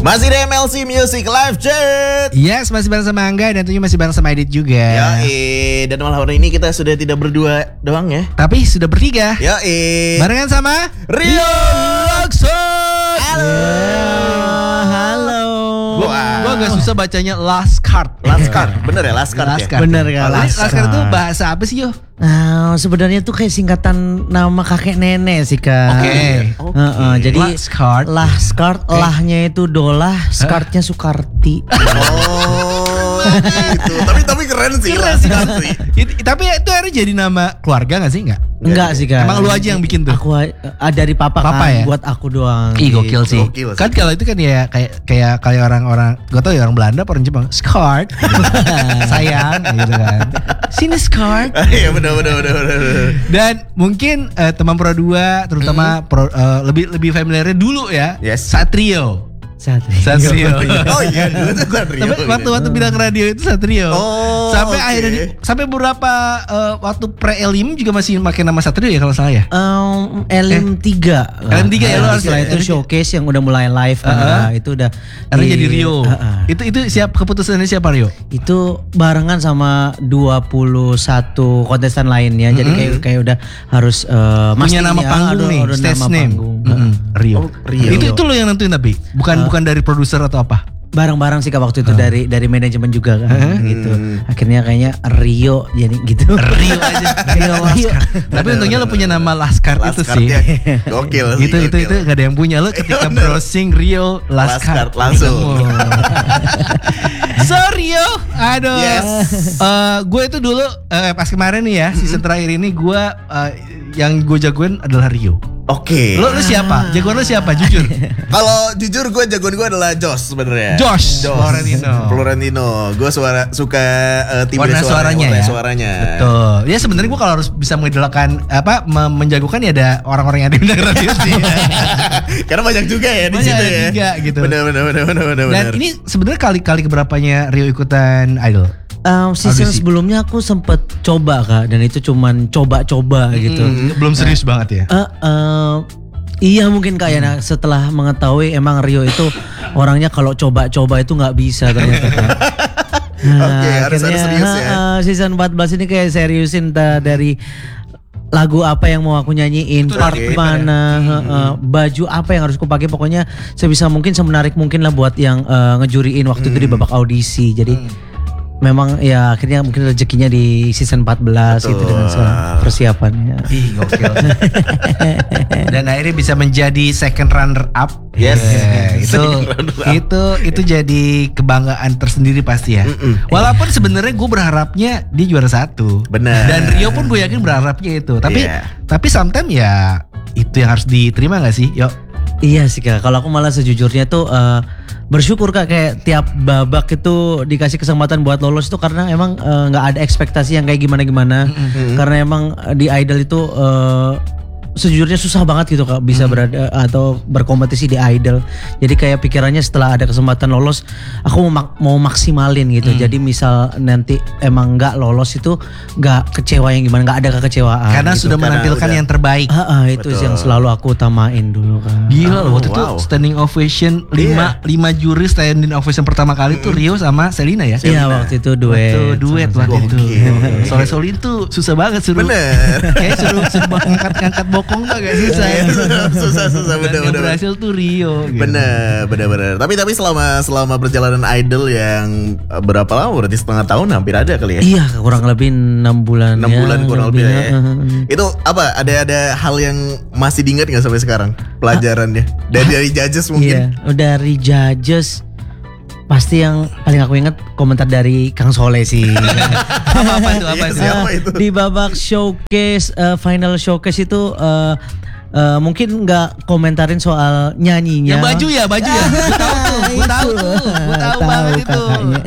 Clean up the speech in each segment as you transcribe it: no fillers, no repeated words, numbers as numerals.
Masih di MLC Music Live Chat. Yes, masih bareng sama Angga dan tentunya masih bareng sama Edit juga. Yoi, dan malam hari ini kita sudah tidak berdua doang ya, Tapi sudah bertiga. Yoi, Barengan sama Rio Lakson. Halo. Gua agak susah bacanya Last Card. Last Card, bener ya Last Card Last ya? Card. Bener kan? Last Card itu bahasa apa sih, Yo? Nah, sebenarnya tuh kayak singkatan nama kakek nenek sih Kak. Oke. Jadi Last Card. Last Card, lahnya itu Dolah, Skartnya Sukarti. Oh gitu. Tapi keren sih Last Card sih. Tapi itu akhirnya jadi nama keluarga gak sih? Enggak sih Kak. Emang lu aja yang bikin tuh? Aku dari papa Papa kan, ya? buat aku doang. Ih, gokil sih. Gokil sih. Kan kalau itu kan ya kayak orang-orang, gue tau ya orang Belanda, orang Jepang, Skart, sayang, gitu kan. Sini Skart. Iya bener. Dan mungkin teman Pro 2 terutama lebih familiarnya dulu ya. Yes. Satrio. Satrio. Oh iya dulu tuh Satrio. Tapi waktu bilang radio itu Satrio. Oh, sampai oke. akhirnya sampai beberapa waktu pre-elim juga masih pakai nama Satrio ya kalau salah ya. LM3 LM3 ya, lo harus setelah itu showcase yang udah mulai live kan. Itu udah Akhirnya jadi Rio. Itu keputusannya siapa Rio? Itu barengan sama 21 kontestan lainnya. Jadi kayak udah harus Punya nama panggung nih, stage name. Rio. Oh, Rio. Itu lo yang nentuin tapi bukan dari produser atau apa? Bareng-bareng sih Kak waktu itu dari manajemen juga kan gitu. Akhirnya kayaknya Rio jadi gitu. Rio aja. Rio. Tapi untungnya lo punya nama Laskar itu sih. ya. Gokil sih. Itu gak ada yang punya. Lo ketika browsing Rio Laskar langsung. So Rio, aduh. Yes. Gue itu dulu pas kemarin nih ya season terakhir ini gue yang gue jagoin adalah Rio. Oke. Lo siapa? Jagoan lo siapa? Jujur. Kalau jujur gue jagoan gue adalah Josh sebenarnya. Josh Florentino. Gue suka warna suaranya ya. Suaranya. Betul. Ya sebenarnya gue kalau harus bisa mengidolakan menjagokan ya ada orang-orang yang ada di belakang radio sih. Karena banyak juga ya di situ ya. Juga gitu. Benar. Dan ini sebenarnya kali keberapanya Rio ikutan Idol? Season sebelumnya aku sempet coba Kak, dan itu cuman coba-coba gitu. Belum serius banget ya? Iya mungkin Kak ya. Nah, setelah mengetahui emang Rio itu orangnya kalau coba-coba itu nggak bisa ternyata Kak. Oke, harus serius ya. Season 14 ini kayak seriusin dari lagu apa yang mau aku nyanyiin, part mana, baju apa yang harus aku pakai, pokoknya sebisa mungkin semenarik mungkin lah buat yang ngejuriin waktu itu di babak audisi. Jadi memang ya akhirnya mungkin rezekinya di season 14 itu dengan segala persiapannya. Ih gokil. Dan akhirnya bisa menjadi second runner up. Yes. Itu jadi kebanggaan tersendiri pasti ya. Walaupun sebenarnya gue berharapnya dia juara 1. Benar. Dan Rio pun gue yakin berharapnya itu. Tapi sometimes ya itu yang harus diterima gak sih? Yuk. Iya sih Kak, kalau aku malah sejujurnya tuh bersyukur Kak, kayak tiap babak itu dikasih kesempatan buat lolos itu karena emang gak ada ekspektasi yang kayak gimana-gimana. Karena emang di Idol itu sejujurnya susah banget gitu Kak bisa berada atau berkompetisi di Idol. Jadi kayak pikirannya setelah ada kesempatan lolos aku mau maksimalin gitu. Jadi misal nanti emang nggak lolos itu nggak kecewa yang gimana, nggak ada kekecewaan. Karena gitu. sudah menampilkan yang terbaik. Itu yang selalu aku utamain dulu Kak. Gila loh waktu itu standing ovation 5 juri standing ovation pertama kali tuh Rio sama Selina ya. Iya waktu itu duet waktu itu. Soalnya Solin tuh susah banget suruh. Bener. Kayak suruh ngangkat bokong tuh agak susah ya. Susah bener. Yang berhasil tuh Rio gitu. Bener. Tapi selama perjalanan Idol yang berapa lama? Berarti setengah tahun hampir ada kali ya? Iya kurang lebih 6 bulan. 6 bulan kurang lebih ya. Itu apa? Ada hal yang masih diingat nggak sampai sekarang pelajarannya? Dari judges mungkin? Iya, dari judges pasti yang paling aku ingat komentar dari Kang Soleh sih. apa itu? Di babak showcase, final showcase itu mungkin nggak komentarin soal nyanyinya. Yang baju ya. Gue tahu banget itu.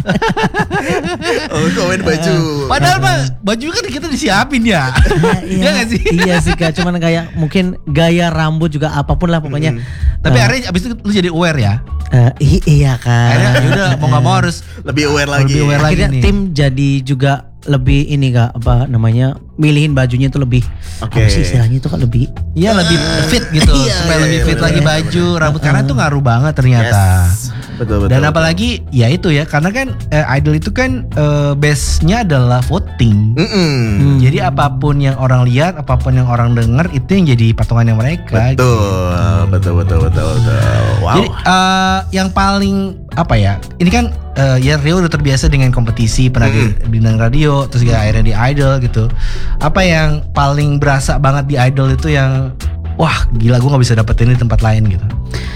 Oh, komen baju. Padahal mah baju kan kita disiapin ya. Iya gak sih? Iya sih Kak, cuman kayak mungkin gaya rambut juga apapun lah pokoknya. Tapi akhirnya abis itu lu jadi aware ya. Iya Kak. Akhirnya yaudah mau gak mau harus lebih aware lagi. Akhirnya nih. tim jadi juga lebih ini Kak, apa namanya, milihin bajunya itu lebih apa sih istilahnya itu kan lebih lebih fit gitu supaya lebih fit lagi baju rambut karena itu ngaruh banget ternyata. Betul. Dan apalagi ya itu ya, karena kan idol itu kan base-nya adalah voting. Jadi apapun yang orang lihat, apapun yang orang dengar, itu yang jadi patungannya mereka. Betul. Wow. Jadi yang paling apa ya? Ini kan ya Rio udah terbiasa dengan kompetisi, pernah di bintang radio, terus juga akhirnya di idol gitu. Apa yang paling berasa banget di idol itu yang wah gila, gue nggak bisa dapetin di tempat lain gitu?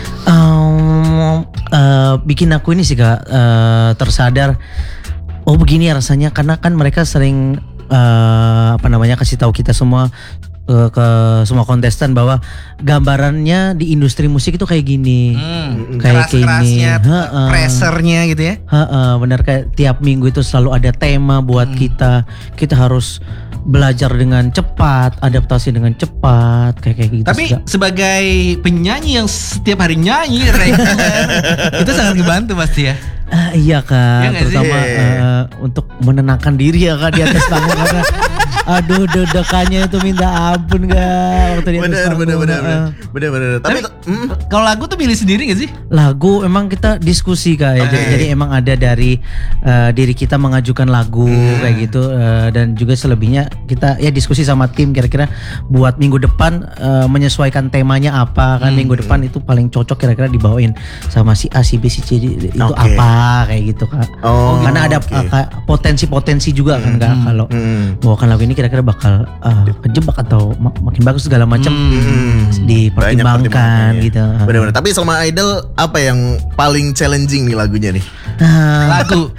Bikin aku ini sih Kak tersadar, oh begini ya rasanya, karena kan mereka sering kasih tahu kita semua ke semua kontestan bahwa gambarannya di industri musik itu kayak gini, kayak keras-kerasnya, pressernya gitu ya. Benar, kayak tiap minggu itu selalu ada tema buat kita harus belajar dengan cepat, adaptasi dengan cepat, kayak gitu. Tapi sebagai penyanyi yang setiap hari nyanyi reguler, itu sangat ngebantu pasti ya. Iya Kak, terutama untuk menenangkan diri ya Kak di atas panggung karena aduh deg-degannya itu minta ampun Kak waktu di atas panggung. Bener. Tapi kalau lagu tuh pilih sendiri gak sih? Lagu emang kita diskusi Kak ya. Jadi emang ada dari diri kita mengajukan lagu kayak gitu, dan juga selebihnya kita ya diskusi sama tim kira-kira buat minggu depan menyesuaikan temanya apa kan. Minggu depan itu paling cocok kira-kira dibawain sama si A, si B, si C itu apa kayak gitu Kak. Karena ada potensi-potensi juga kan Kak kalau bawakan lagu ini kira-kira bakal kejebak atau makin bagus segala macam dipertimbangkan gitu. Benar-benar. Tapi selama idol apa yang paling challenging nih lagunya nih? Lagu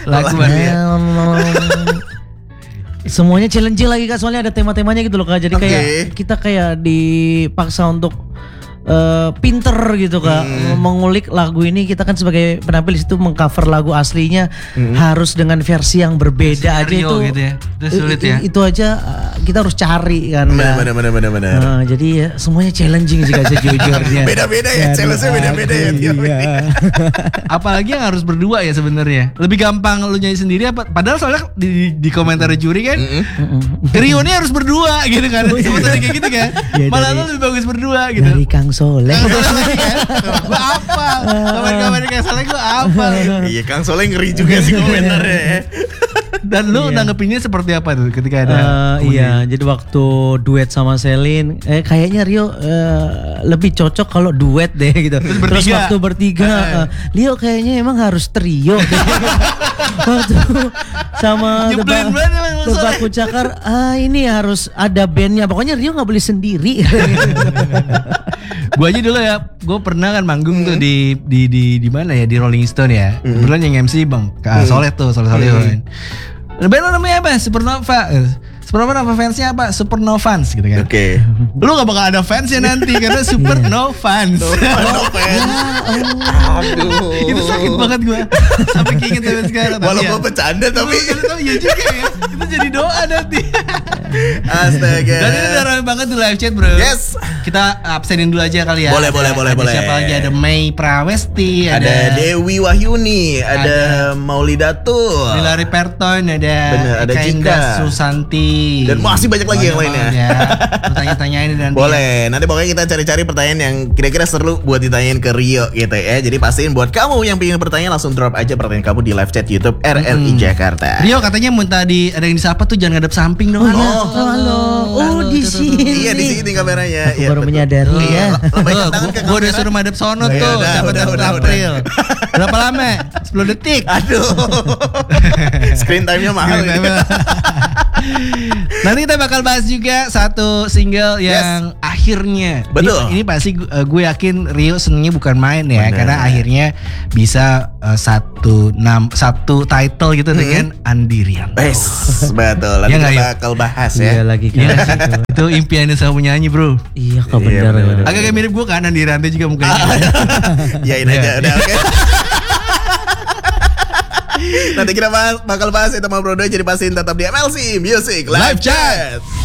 semuanya challenging lagi Kak, soalnya ada tema-temanya gitu loh Kak. Jadi kayak kita kayak dipaksa untuk pinter gitu Kak, mengulik lagu ini. Kita kan sebagai penampil di situ mengcover lagu aslinya harus dengan versi yang berbeda aja itu gitu ya. Itu sulit ya. Itu aja kita harus cari kan. Benar. Jadi ya semuanya challenging sih Kak sejujurnya. Beda-beda ya, challenge-nya beda-beda ya. Apalagi yang harus berdua ya sebenarnya. Lebih gampang lu nyanyi sendiri apa? Padahal soalnya di komentar juri kan Rio ini harus berdua gitu kan. Seperti kayak gitu kan. Malah lu lebih bagus berdua gitu. Dari Kang Soleh. Gue apa? Kabar-kabar Kang Soleh gue apa? Iya, Kang Soleh ngeri juga sih komentarnya. Dan lu nanggepinnya seperti apa tuh ketika ada? Iya, jadi waktu duet sama Selin, kayaknya Rio lebih cocok kalau duet deh gitu. Terus waktu bertiga, Rio kayaknya emang harus trio. Waktu sama Tebak Kucakar, ini harus ada bandnya. Pokoknya Rio nggak boleh sendiri. Gue aja dulu ya, gue pernah kan manggung tuh di mana ya, di Rolling Stone ya. Kebetulan yang MC Bang Soleh tuh, Soleh kan. Band lo namanya apa? Supernova. Supernova fansnya apa? Supernovans gitu kan. Lu gak bakal ada fansnya nanti karena Supernovans. Aduh. Itu sakit banget gue. Sampai keinget sampai sekarang. Walaupun bercanda tapi ya juga ya. Itu jadi doa nanti. Astaga. Dan ini udah rame banget di live chat bro. Yes. Kita absenin dulu aja kali ya. Boleh. Siapa lagi? Ada Mei Prawesti, ada Dewi Wahyuni, ada Maulidatul, Hilary Perton, ada Cika Indah Susanti. Dan masih banyak lagi yang lainnya. Ya. Tanya-tanyain nanti. Boleh. Nanti pokoknya kita cari-cari pertanyaan yang kira-kira seru buat ditanyain ke Rio gitu ya. Jadi pastiin buat kamu yang pengen bertanya langsung drop aja pertanyaan kamu di live chat YouTube RRI Jakarta. Rio katanya mau tadi ada yang disapa tuh jangan ngadep samping dong. Halo. Di sini. Iya, di sini kameranya. Aku baru menyadari ya. Gue udah suruh madep sono tuh. Udah. April. Berapa lama? 10 detik. Aduh. Screen time-nya mahal. Nanti kita bakal bahas juga satu single yang akhirnya. Betul. Ini pasti gue yakin Rio senengnya bukan main ya. Karena akhirnya bisa satu title gitu dengan Andi Rianto. Betul. Nanti kita bakal bahas ya. Iya lagi kan. Itu impiannya sama penyanyi bro. Iya kok bener. Agak mirip gue kan, Andi Rianto juga mukanya. Yain aja udah oke. Nanti kita bakal bahas itu sama Bro Doi. Jadi pastiin tetap di MLC Music Live Chat.